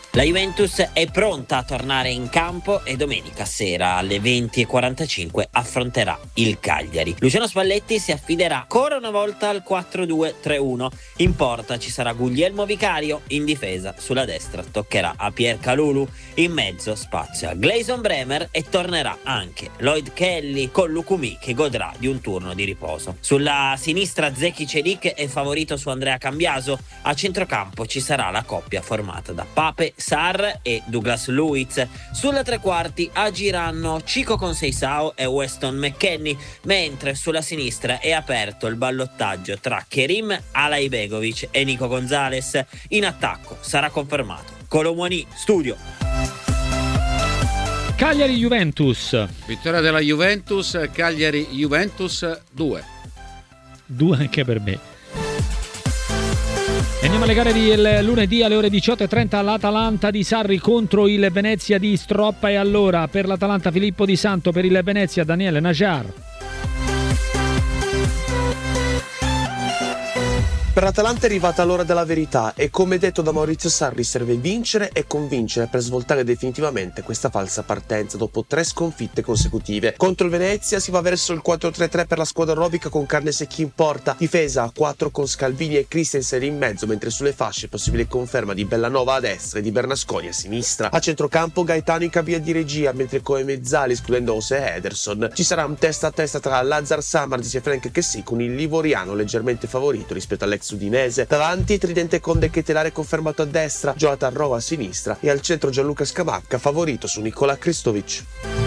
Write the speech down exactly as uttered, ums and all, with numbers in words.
La Juventus è pronta a tornare in campo e domenica sera alle venti e quarantacinque affronterà il Cagliari. Luciano Spalletti si affiderà ancora una volta al quattro due tre uno. In porta ci sarà Guglielmo Vicario, in difesa sulla destra toccherà a Pierre Kalulu, in mezzo spazio a Gleison Bremer e tornerà anche Lloyd Kelly con Lukumi che godrà di un turno di riposo. Sulla sinistra Zeki Celik è favorito su Andrea Cambiaso, a centrocampo ci sarà la coppia formata da Pape Sarr e Douglas Luiz. Sulla tre quarti agiranno Chico Conceição e Weston McKennie, mentre sulla sinistra è aperto il ballottaggio tra Kerim Alaibegovic e Nico Gonzalez. In attacco sarà confermato Kolo Muani. Studio. Cagliari-Juventus. Vittoria della Juventus. Cagliari-Juventus due. Due anche per me. Andiamo alle gare di lunedì alle ore diciotto e trenta. L'Atalanta di Sarri contro il Venezia di Stroppa. E allora per l'Atalanta Filippo Di Santo, per il Venezia Daniele Najar. Per l'Atalanta è arrivata l'ora della verità e, come detto da Maurizio Sarri, serve vincere e convincere per svoltare definitivamente questa falsa partenza dopo tre sconfitte consecutive. Contro il Venezia si va verso il quattro tre tre per la squadra robica con Carnesecchi in porta, difesa a quattro con Scalvini e Christensen in mezzo, mentre sulle fasce possibile conferma di Bellanova a destra e di Bernasconi a sinistra. A centrocampo Gaetano in cabina di regia, mentre come mezzali, escludendo Ose Ederson, ci sarà un testa a testa tra Lazar Samardis e Frank Kessie, con il livoriano leggermente favorito rispetto all'ex udinese. Davanti Tridente Conde Ketelare confermato a destra, Jonathan Rowe a sinistra e al centro Gianluca Scamacca favorito su Nicola Kristovic.